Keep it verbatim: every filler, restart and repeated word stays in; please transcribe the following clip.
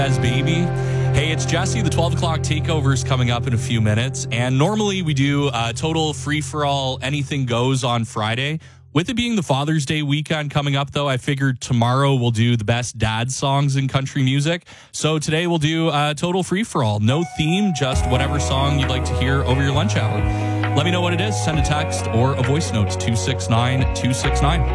As baby. Hey, it's Jesse. The twelve o'clock takeover is coming up in a few minutes. And normally we do uh, total free-for-all, anything goes on Friday. With it being the Father's Day weekend coming up, though, I figured tomorrow we'll do the best dad songs in country music. So today we'll do uh, total free-for-all. No theme, just whatever song you'd like to hear over your lunch hour. Let me know what it is. Send a text or a voice note to two six nine two six nine.